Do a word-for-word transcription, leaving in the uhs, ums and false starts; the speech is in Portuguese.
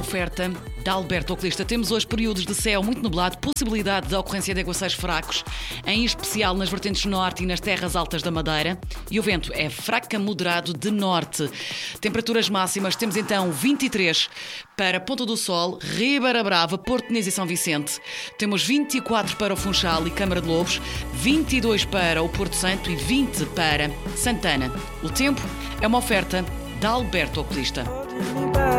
oferta da Alberto Oculista. Temos hoje períodos de céu muito nublado, possibilidade de ocorrência de aguaceiros fracos, em especial nas vertentes norte e nas terras altas da Madeira. E o vento é fraco a moderado de norte. Temperaturas máximas, temos então vinte e três para Ponta do Sol, Ribeira Brava, Porto Inês e São Vicente. Temos vinte e quatro para o Funchal e Câmara de Lobos, vinte e dois para o Porto Santo e vinte para Santana. O tempo é uma oferta da Alberto Oculista.